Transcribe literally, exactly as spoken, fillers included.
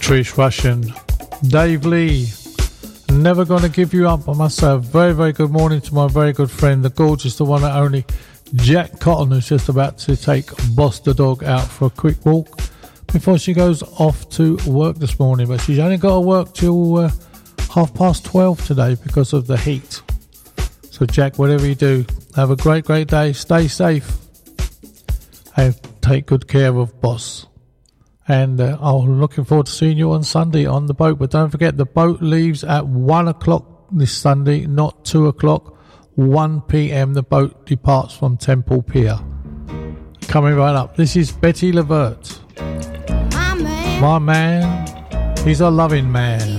Trish Russian, Dave Lee, Never Gonna Give You Up. I must say a very, very good morning to my very good friend, the gorgeous, the one and only Jack Cotton, who's just about to take Boss the dog out for a quick walk before she goes off to work this morning. But she's only got to work till uh, half past twelve today because of the heat. So Jack, whatever you do, have a great, great day. Stay safe and take good care of Boss. And uh, I'm looking forward to seeing you on Sunday on the boat. But don't forget, the boat leaves at one o'clock this Sunday, not two o'clock. one p.m. the boat departs from Temple Pier. Coming right up, this is Betty Levert. My man, my man, he's a loving man.